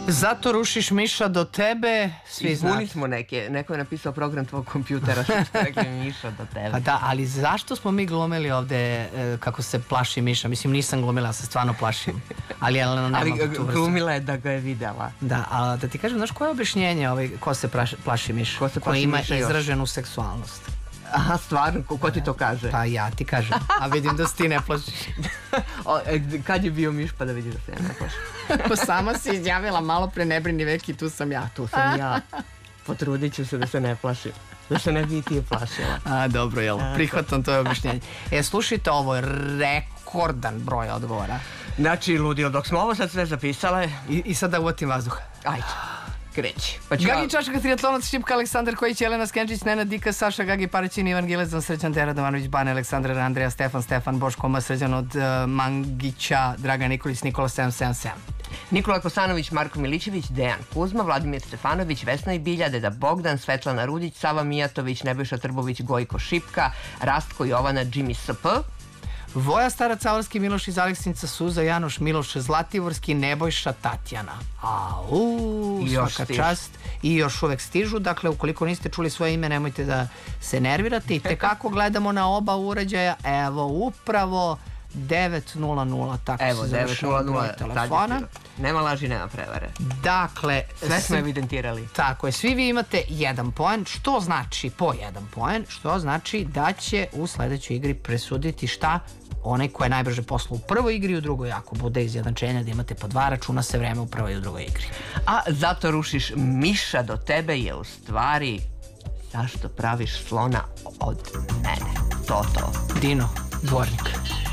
Zato rušiš Miša do tebe, svi znate. Izbuni smo neke, neko je napisao program tvojeg kompjutera, što ste rekli Miša do tebe. Pa da, ali zašto smo mi glumili ovde kako se plaši Miša? Mislim, nisam glumila, ja se stvarno plašim. Ali glumila je da ga je videla. Da, a da ti kažem, znaš koje je objašnjenje ko se plaši Miša? Ko ima izraženu seksualnost. Aha, stvarno, ko ti to kaže? Pa ja ti kažem, a vidim da si ti ne plašiš. Kad je bio Miš pa da vidiš da se ja ne plašim? Sama si izjavila malo pre, ne brini Veki, tu sam ja. Tu sam ja. Potrudit ću se da se ne plašim. Da se ne bi ti je plašila. A, dobro, jel? Prihvatam to je objašnjenje. Slušajte, ovo je rekordan broj odgovora. Znači, ludilo, dok smo ovo sad sve zapisale... I sad da uvatim vazduh. Ajde. Kreći. Gagi Čačaka, triatlonac, Šipka, Aleksandar Kojić, Jelena Skenčić, Nenad Dika, Saša Gagi, Paraćin, Ivan Gilezan, Srđan Teradovanović, Bane, Aleksandar, Andreja, Stefan, Boško Ma, Srđan od Mangića, Dragan Nikolić, Nikola 777. Nikola Kosanović, Marko Milićević, Dejan Kuzma, Vladimir Stefanović, Vesna Ibilja, Deda Bogdan, Svetlana Rudić, Sava Mijatović, Nebojša Trbović, Gojko Šipka, Rastko Jovana, Jimmy SP, Voja Stara Cavorski, Miloš iz Aleksinca, Suza, Janoš, Miloš Zlativorski, Nebojša, Tatjana. Svaka čast. I još uvek stižu, dakle, ukoliko niste čuli svoje ime, nemojte da se nervirate. I tekako gledamo na oba uređaja, evo, upravo 900, tako se završava broj telefona. Nema laži, nema prevare. Dakle, sve smo evidentirali. Tako je, svi vi imate 1 poen, što znači po 1 poen, što znači da će u sledećoj igri presuditi šta onaj ko je najbrže poslao u prvoj igri i u drugoj. Ako bude izjednačenja da imate po 2, računa se vreme u prvoj i u drugoj igri. A zato rušiš Miša do tebe je u stvari zašto praviš slona od mene. To. Dino, dvornik.